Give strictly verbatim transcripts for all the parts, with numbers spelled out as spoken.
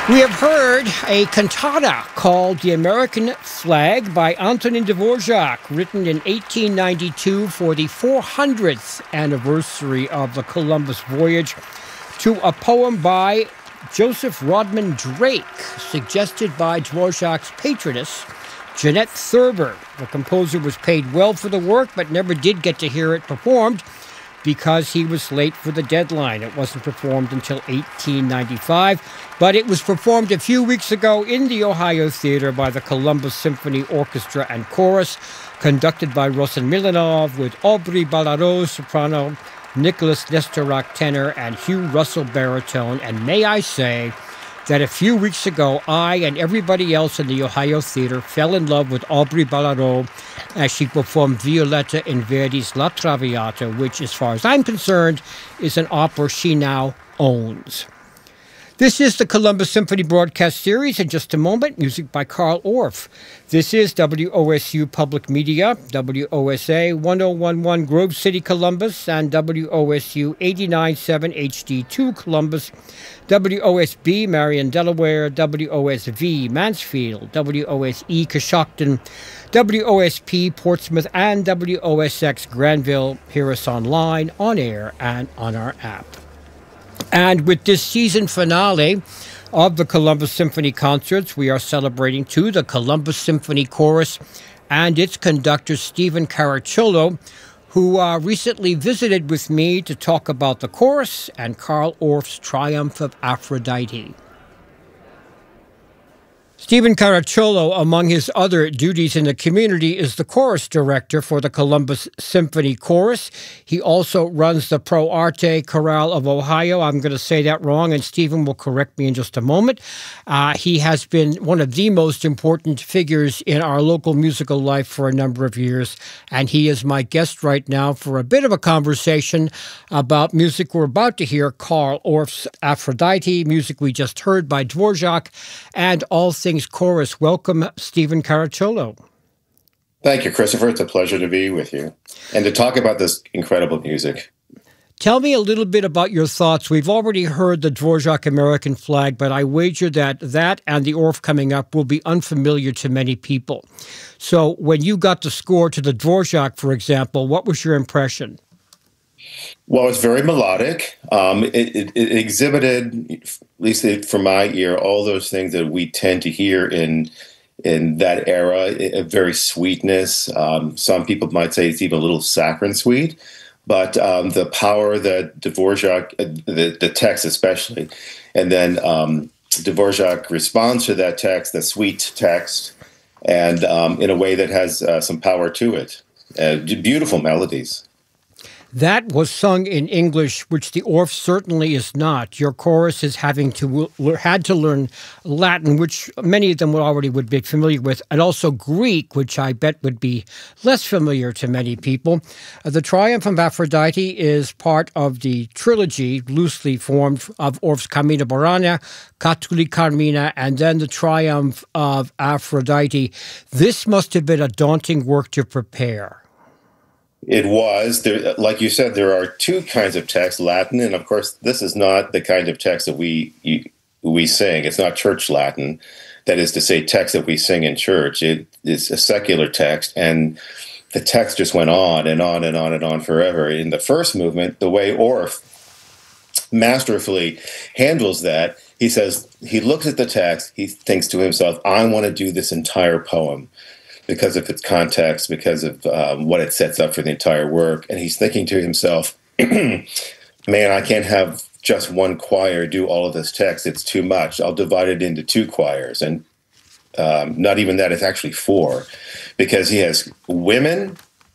We have heard a cantata called The American Flag by Antonin Dvorak, written in eighteen ninety-two for the four hundredth anniversary of the Columbus voyage, to a poem by Joseph Rodman Drake, suggested by Dvorak's patroness, Jeanette Thurber. The composer was paid well for the work, but never did get to hear it performed because he was late for the deadline. It wasn't performed until eighteen ninety-five, but it was performed a few weeks ago in the Ohio Theater by the Columbus Symphony Orchestra and Chorus, conducted by Rosen Milanov, with Aubrey Ballarot, soprano, Nicholas Nestorak, tenor, and Hugh Russell, baritone. And may I say that a few weeks ago, I and everybody else in the Ohio Theater fell in love with Aubrey Ballarot as she performed Violetta in Verdi's La Traviata, which, as far as I'm concerned, is an opera she now owns. This is the Columbus Symphony Broadcast Series. In just a moment, music by Carl Orff. This is W O S U Public Media, W O S A ten eleven Grove City, Columbus, and W O S U eighty-nine point seven H D two Columbus, W O S B Marion, Delaware, W O S V Mansfield, W O S E Coshocton, W O S P Portsmouth, and W O S X Granville. Hear us online, on air, and on our app. And with this season finale of the Columbus Symphony Concerts, we are celebrating, too, the Columbus Symphony Chorus and its conductor, Stephen Caracciolo, who uh, recently visited with me to talk about the chorus and Carl Orff's Triumph of Aphrodite. Stephen Caracciolo, among his other duties in the community, is the chorus director for the Columbus Symphony Chorus. He also runs the Pro Arte Chorale of Ohio. I'm going to say that wrong, and Stephen will correct me in just a moment. Uh, he has been one of the most important figures in our local musical life for a number of years, and he is my guest right now for a bit of a conversation about music we're about to hear, Carl Orff's Aphrodite, music we just heard by Dvorak, and all things chorus. Welcome, Stephen Caracciolo. Thank you, Christopher. It's a pleasure to be with you and to talk about this incredible music. Tell me a little bit about your thoughts. We've already heard the Dvorak American Flag, but I wager that that and the Orff coming up will be unfamiliar to many people. So when you got the score to the Dvorak, for example, what was your impression? Well, it's very melodic. Um, it, it, it exhibited, at least for my ear, all those things that we tend to hear in in that era. A very sweetness. Um, some people might say it's even a little saccharine sweet. But um, the power that Dvorak, the, the text especially, and then um, Dvorak responds to that text, the sweet text, and um, in a way that has uh, some power to it. Uh, beautiful melodies. That was sung in English, which the Orff certainly is not. Your chorus is having to had to learn Latin, which many of them already would be familiar with, and also Greek, which I bet would be less familiar to many people. Uh, the Triumph of Aphrodite is part of the trilogy, loosely formed, of Orff's Carmina Burana, Catuli Carmina, and then the Triumph of Aphrodite. This must have been a daunting work to prepare. It was. There, like you said, there are two kinds of text, Latin, and of course, this is not the kind of text that we we sing. It's not church Latin. That is to say, text that we sing in church. It is a secular text, and the text just went on and on and on and on forever. In the first movement, the way Orff masterfully handles that, he says, he looks at the text, he thinks to himself, I want to do this entire poem, because of its context, because of um, what it sets up for the entire work. And he's thinking to himself, man, I can't have just one choir do all of this text. It's too much. I'll divide it into two choirs. And um, not even that, it's actually four, because he has women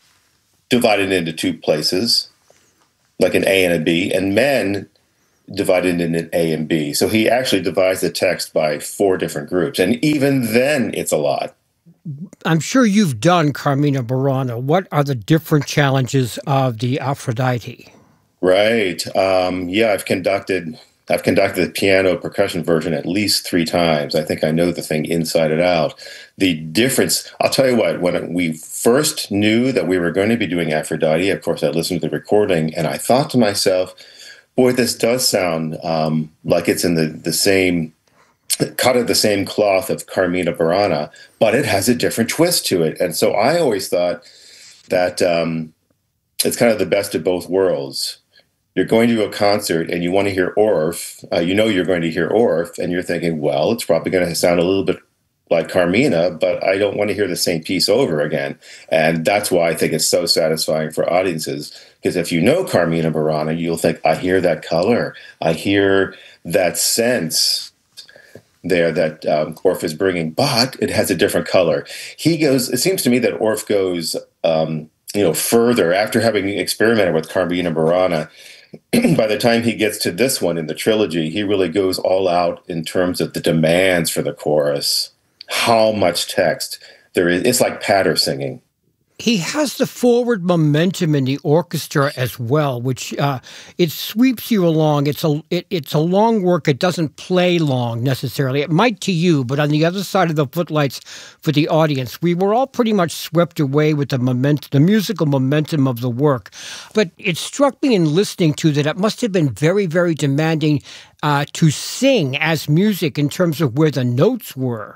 divided into two places, like an A and a B, and men divided into an A and B. So he actually divides the text by four different groups. And even then, it's a lot. I'm sure you've done Carmina Burana. What are the different challenges of the Aphrodite? Right. Um, yeah, I've conducted I've conducted the piano percussion version at least three times. I think I know the thing inside and out. The difference, I'll tell you what, when we first knew that we were going to be doing Aphrodite, of course, I listened to the recording, and I thought to myself, boy, this does sound um, like it's in the, the same cut of the same cloth of Carmina Burana, but it has a different twist to it. And so I always thought that um, it's kind of the best of both worlds. You're going to a concert and you want to hear Orff, uh, you know you're going to hear Orff, and you're thinking, well, it's probably going to sound a little bit like Carmina, but I don't want to hear the same piece over again. And that's why I think it's so satisfying for audiences, because if you know Carmina Burana, you'll think, I hear that color, I hear that sense there that um, Orff is bringing, but it has a different color. He goes, it seems to me that Orff goes, um, you know, further after having experimented with Carmina Burana. By the time he gets to this one in the trilogy, he really goes all out in terms of the demands for the chorus, how much text there is. It's like patter singing. He has the forward momentum in the orchestra as well, which uh, it sweeps you along. It's a it, it's a long work. It doesn't play long necessarily. It might to you, but on the other side of the footlights for the audience, we were all pretty much swept away with the moment, the musical momentum of the work. But it struck me in listening to that it must have been very, very demanding uh, to sing as music in terms of where the notes were.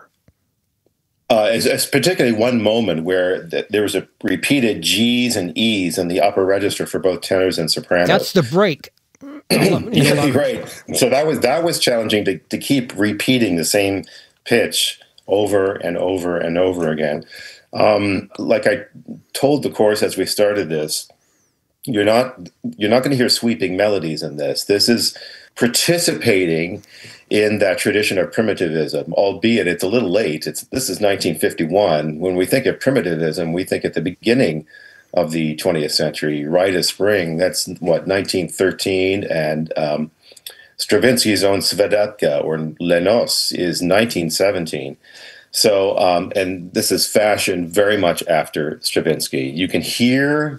Uh, as, as particularly one moment where th- there was a repeated G's and E's in the upper register for both tenors and sopranos. That's the break. Yeah, right. So that was that was challenging to, to keep repeating the same pitch over and over and over again. Um, like I told the chorus as we started this, you're not you're not going to hear sweeping melodies in this. This is participating in that tradition of primitivism, albeit it's a little late. It's this is nineteen fifty-one. When we think of primitivism, we think at the beginning of the twentieth century, Rite of Spring. That's what nineteen thirteen, and um, Stravinsky's own Svedka or Les Noces is nineteen seventeen. So, um, and this is fashioned very much after Stravinsky. You can hear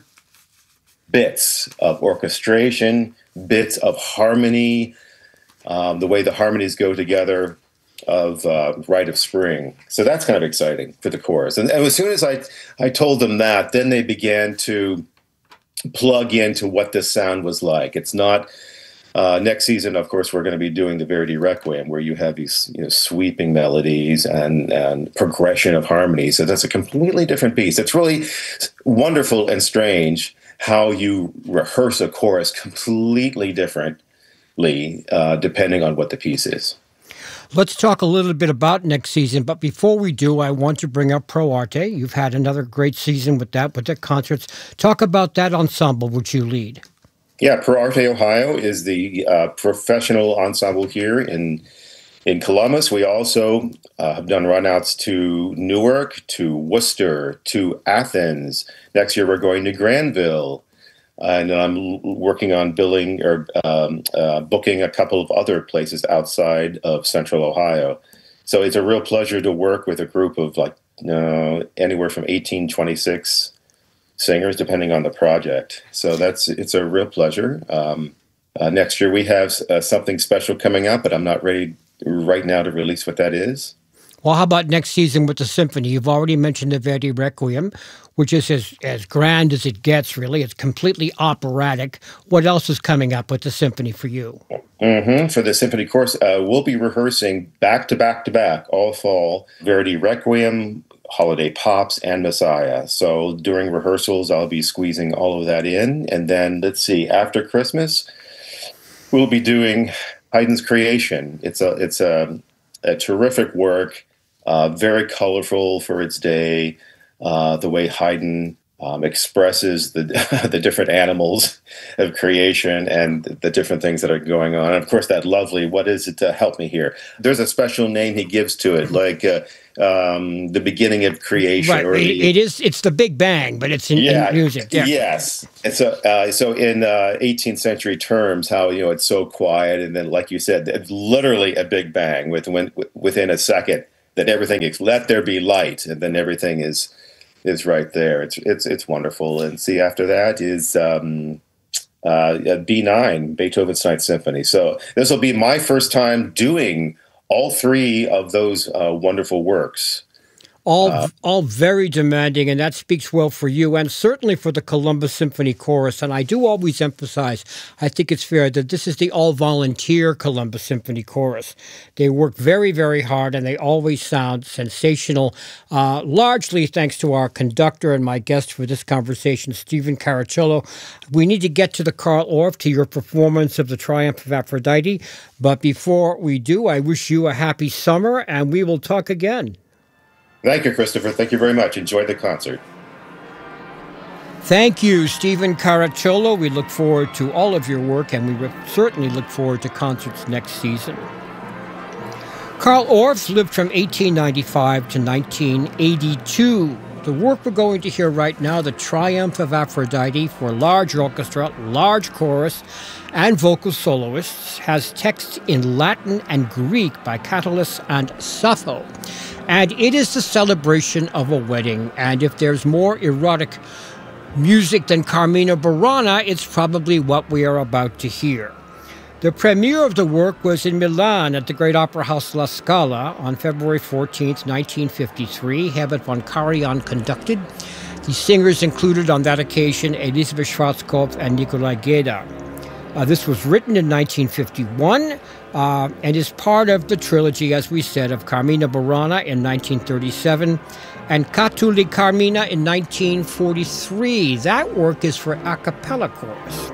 bits of orchestration, bits of harmony, um, the way the harmonies go together of uh, Rite of Spring. So that's kind of exciting for the chorus. And, and as soon as I, I told them that, then they began to plug into what this sound was like. It's not, uh, next season, of course, we're going to be doing the Verdi Requiem, where you have these you know, sweeping melodies and, and progression of harmony. So that's a completely different piece. It's really wonderful and strange how you rehearse a chorus completely differently, uh, depending on what the piece is. Let's talk a little bit about next season, but before we do, I want to bring up Pro Arte. You've had another great season with that, with the concerts. Talk about that ensemble which you lead. Yeah, Pro Arte Ohio is the uh, professional ensemble here in in Columbus. We also uh, have done runouts to Newark, to Worcester, to Athens. Next year, we're going to Granville. And I'm working on billing or um, uh, booking a couple of other places outside of Central Ohio. So it's a real pleasure to work with a group of like you know, anywhere from eighteen, twenty-six singers, depending on the project. So that's it's a real pleasure. Um, uh, next year we have uh, something special coming up, but I'm not ready right now to release what that is. Well, how about next season with the symphony? You've already mentioned the Verdi Requiem, which is as, as grand as it gets, really. It's completely operatic. What else is coming up with the symphony for you? Mm-hmm. For the symphony course, uh, we'll be rehearsing back to back to back all fall Verdi Requiem, Holiday Pops, and Messiah. So during rehearsals, I'll be squeezing all of that in. And then, let's see, after Christmas, we'll be doing Haydn's Creation. It's a, it's a, a terrific work. Uh, very colorful for its day, uh, the way Haydn um, expresses the the different animals of creation and the different things that are going on. And of course, that lovely, what is it to help me here? There's a special name he gives to it, like uh, um, the beginning of creation. Right, or it, the, it is. It's the Big Bang, but it's in, yeah, in music. Yeah. Yes. And so, uh, so in uh, eighteenth century terms, how you know it's so quiet, and then, like you said, it's literally a Big Bang with, when, within a second. That everything is let there be light, and then everything is is right there. It's it's it's wonderful. And see, after that is um, uh, B nine, Beethoven's Ninth Symphony. So this will be my first time doing all three of those uh, wonderful works. All, Uh, all very demanding, and that speaks well for you and certainly for the Columbus Symphony Chorus. And I do always emphasize, I think it's fair, that this is the all-volunteer Columbus Symphony Chorus. They work very, very hard, and they always sound sensational, uh, largely thanks to our conductor and my guest for this conversation, Stephen Caracciolo. We need to get to the Carl Orff, to your performance of the Triumph of Aphrodite. But before we do, I wish you a happy summer, and we will talk again. Thank you, Christopher. Thank you very much. Enjoyed the concert. Thank you, Stephen Caracciolo. We look forward to all of your work, and we certainly look forward to concerts next season. Carl Orff lived from eighteen ninety-five to nineteen eighty-two. The work we're going to hear right now, The Triumph of Aphrodite, for large orchestra, large chorus, and vocal soloists, has text in Latin and Greek by Catullus and Sappho. And it is the celebration of a wedding. And if there's more erotic music than Carmina Burana, it's probably what we are about to hear. The premiere of the work was in Milan at the Great Opera House La Scala on February fourteenth, nineteen fifty-three. Herbert von Karajan conducted. The singers included on that occasion Elisabeth Schwarzkopf and Nikolai Geda. Uh, this was written in nineteen fifty-one uh, and is part of the trilogy, as we said, of Carmina Burana in nineteen thirty-seven and Catulle Carmina in nineteen forty-three. That work is for a cappella chorus.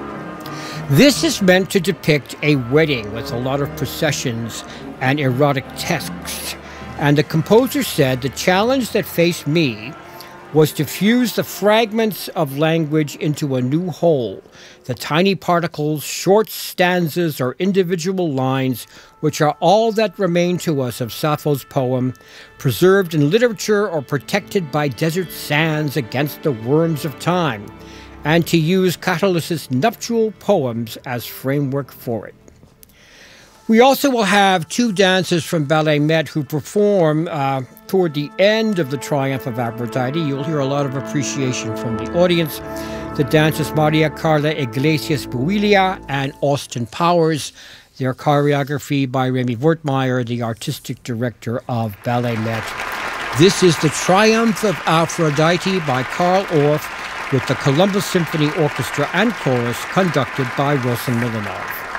This is meant to depict a wedding with a lot of processions and erotic text. And the composer said, the challenge that faced me was to fuse the fragments of language into a new whole, the tiny particles, short stanzas, or individual lines, which are all that remain to us of Sappho's poem, preserved in literature or protected by desert sands against the worms of time, and to use Catullus's nuptial poems as framework for it. We also will have two dancers from Ballet Met who perform uh, toward the end of the Triumph of Aphrodite. You'll hear a lot of appreciation from the audience. The dancers Maria Carla Iglesias Builia and Austin Powers. Their choreography by Remy Wertmeier, the artistic director of Ballet Met. This is the Triumph of Aphrodite by Carl Orff with the Columbus Symphony Orchestra and Chorus, conducted by Rosen Milanov.